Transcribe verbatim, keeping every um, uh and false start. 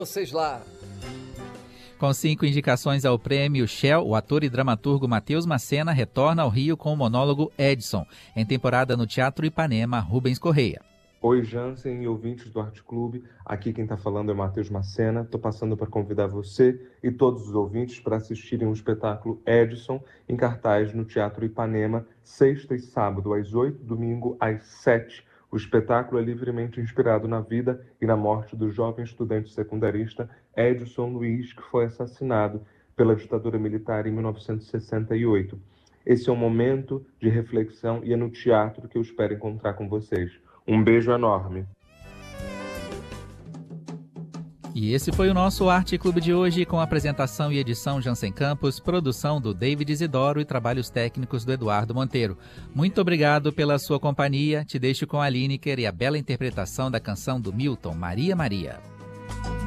Vocês lá. Com cinco indicações ao prêmio Shell, o ator e dramaturgo Matheus Macena retorna ao Rio com o monólogo Edson, em temporada no Teatro Ipanema, Rubens Correia. Oi, Jansen e ouvintes do Arte Clube. Aqui quem está falando é Matheus Macena. Estou passando para convidar você e todos os ouvintes para assistirem o espetáculo Edson, em cartaz no Teatro Ipanema, sexta e sábado às oito, domingo às sete. O espetáculo é livremente inspirado na vida e na morte do jovem estudante secundarista Edson Luiz, que foi assassinado pela ditadura militar em mil novecentos e sessenta e oito. Esse é um momento de reflexão e é no teatro que eu espero encontrar com vocês. Um beijo enorme. E esse foi o nosso Arte Clube de hoje, com apresentação e edição Jansen Campos, produção do David Isidoro e trabalhos técnicos do Eduardo Monteiro. Muito obrigado pela sua companhia. Te deixo com a Lineker e a bela interpretação da canção do Milton, Maria Maria.